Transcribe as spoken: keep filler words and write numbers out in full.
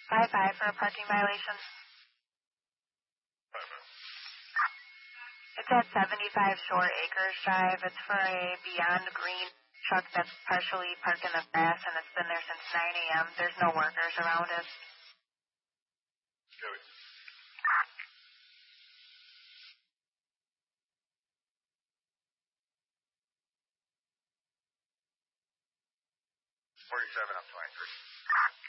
Five five for a parking violation. It's at seventy-five Shore Acres Drive. It's for a Beyond Green truck that's partially parked in the grass, and it's been there since nine a m There's no workers around it. Joey. forty-seven up twenty-three.